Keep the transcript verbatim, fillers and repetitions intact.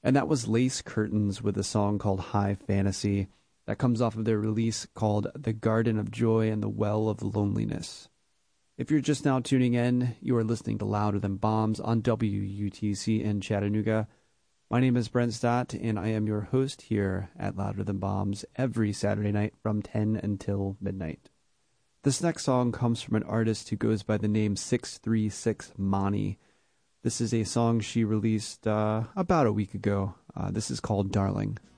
And that was Lace Curtains with a song called High Fantasy. That comes off of their release called The Garden of Joy and the Well of Loneliness. If you're just now tuning in, you are listening to Louder Than Bombs on W U T C in Chattanooga. My name is Brent Stott, and I am your host here at Louder Than Bombs every Saturday night from ten until midnight. This next song comes from an artist who goes by the name six three six Mani. This is a song she released uh, about a week ago. Uh, this is called Darling.